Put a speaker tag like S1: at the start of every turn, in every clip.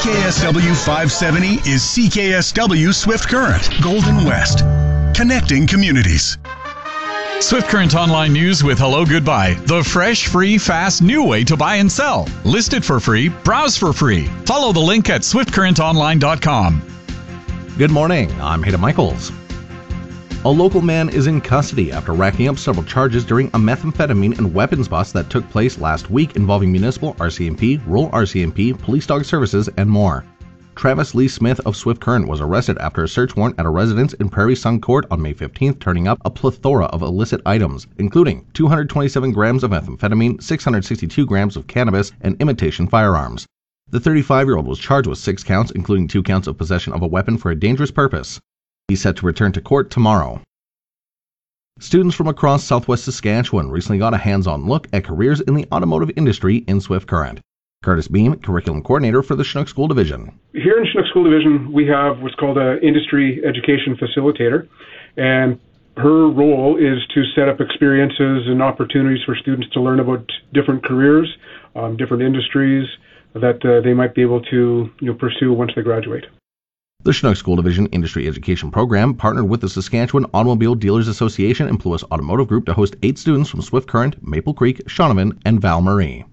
S1: CKSW 570 is CKSW Swift Current, Golden West. Connecting communities.
S2: Swift Current Online News with Hello Goodbye. The fresh, free, fast, new way to buy and sell. List it for free. Browse for free. Follow the link at swiftcurrentonline.com.
S3: Good morning. I'm Hayden Michaels. A local man is in custody after racking up several charges during a methamphetamine and weapons bust that took place last week involving municipal RCMP, rural RCMP, police dog services, and more. Travis Lee Smith of Swift Current was arrested after a search warrant at a residence in Prairie Sun Court on May 15th, turning up a plethora of illicit items, including 227 grams of methamphetamine, 662 grams of cannabis, and imitation firearms. The 35-year-old was charged with 6 counts, including 2 counts of possession of a weapon for a dangerous purpose. He's set to return to court tomorrow. Students from across southwest Saskatchewan recently got a hands-on look at careers in the automotive industry in Swift Current. Curtis Beam, Curriculum Coordinator for the Chinook School Division.
S4: Here in Chinook School Division, we have what's called an Industry Education Facilitator, and her role is to set up experiences and opportunities for students to learn about different careers, different industries that they might be able to pursue once they graduate.
S3: The Chinook School Division Industry Education Program partnered with the Saskatchewan Automobile Dealers Association and Pluis Automotive Group to host 8 students from Swift Current, Maple Creek, Shaunavon, and Val Marie.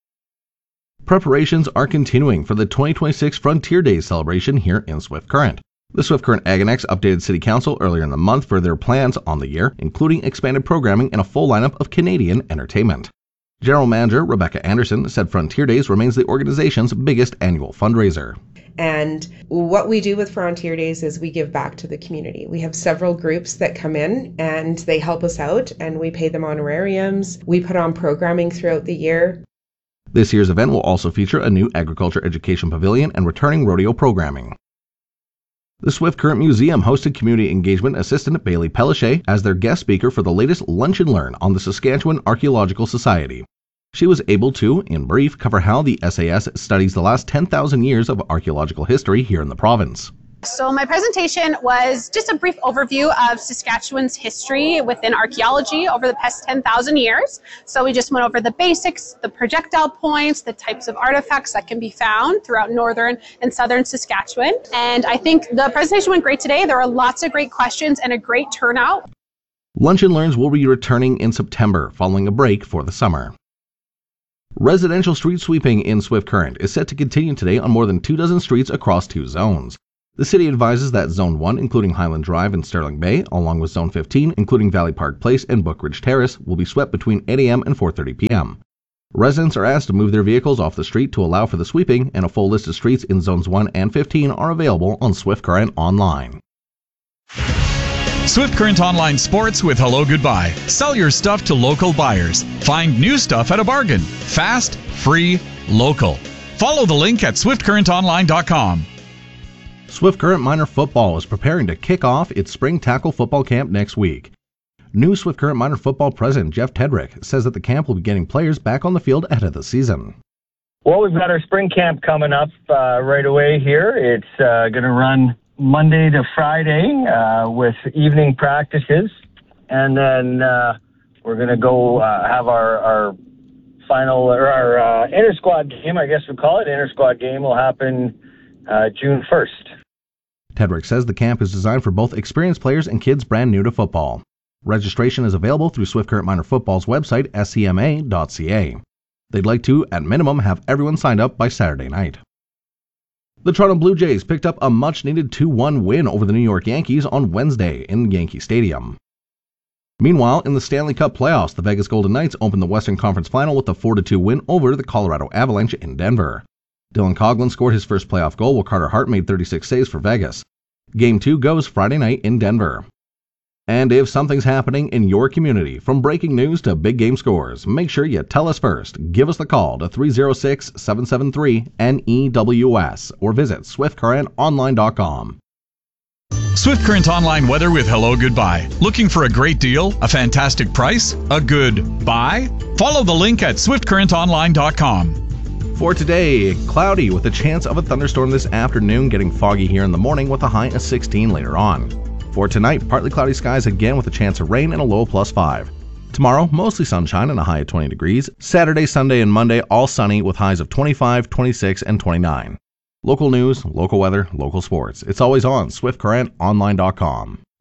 S3: Preparations are continuing for the 2026 Frontier Days celebration here in Swift Current. The Swift Current Aganex updated City Council earlier in the month for their plans on the year, including expanded programming and a full lineup of Canadian entertainment. General Manager Rebecca Anderson said Frontier Days remains the organization's biggest annual fundraiser.
S5: And what we do with Frontier Days is we give back to the community. We have several groups that come in and they help us out, and we pay them honorariums. We put on programming throughout the year.
S3: This year's event will also feature a new agriculture education pavilion and returning rodeo programming. The Swift Current Museum hosted Community Engagement Assistant Bailey Pellichet as their guest speaker for the latest Lunch and Learn on the Saskatchewan Archaeological Society. She was able to, in brief, cover how the SAS studies the last 10,000 years of archaeological history here in the province.
S6: So my presentation was just a brief overview of Saskatchewan's history within archaeology over the past 10,000 years. So we just went over the basics, the projectile points, the types of artifacts that can be found throughout northern and southern Saskatchewan. And I think the presentation went great today. There were lots of great questions and a great turnout.
S3: Lunch and Learns will be returning in September, following a break for the summer. Residential street sweeping in Swift Current is set to continue today on more than 24 streets across 2 zones. The city advises that Zone 1, including Highland Drive and Sterling Bay, along with Zone 15, including Valley Park Place and Bookridge Terrace, will be swept between 8 a.m. and 4:30 p.m. Residents are asked to move their vehicles off the street to allow for the sweeping, and a full list of streets in Zones 1 and 15 are available on Swift Current Online.
S2: Swift Current Online Sports with Hello Goodbye. Sell your stuff to local buyers. Find new stuff at a bargain. Fast, free, local. Follow the link at swiftcurrentonline.com.
S3: Swift Current Minor Football is preparing to kick off its spring tackle football camp next week. New Swift Current Minor Football President Jeff Tedrick says that the camp will be getting players back on the field ahead of the season.
S7: Well, we've got our spring camp coming up right away here. It's going to run Monday to Friday with evening practices, and then we're going to go have our final, or our inter-squad game, I guess we call it. Inter-squad game will happen June 1st.
S3: Tedrick says the camp is designed for both experienced players and kids brand new to football. Registration is available through Swift Current Minor Football's website, scma.ca. They'd like to, at minimum, have everyone signed up by Saturday night. The Toronto Blue Jays picked up a much-needed 2-1 win over the New York Yankees on Wednesday in Yankee Stadium. Meanwhile, in the Stanley Cup playoffs, the Vegas Golden Knights opened the Western Conference Final with a 4-2 win over the Colorado Avalanche in Denver. Dylan Coghlan scored his first playoff goal, while Carter Hart made 36 saves for Vegas. Game 2 goes Friday night in Denver. And if something's happening in your community, from breaking news to big game scores, make sure you tell us first. Give us the call to 306-773-NEWS or visit swiftcurrentonline.com.
S2: Swift Current Online weather with Hello Goodbye. Looking for a great deal, a fantastic price, a good buy? Follow the link at swiftcurrentonline.com.
S3: For today, cloudy with a chance of a thunderstorm this afternoon, getting foggy here in the morning with a high of 16 later on. For tonight, partly cloudy skies again with a chance of rain and a low of +5. Tomorrow, mostly sunshine and a high of 20 degrees. Saturday, Sunday, and Monday, all sunny with highs of 25, 26, and 29. Local news, local weather, local sports. It's always on SwiftCurrentOnline.com.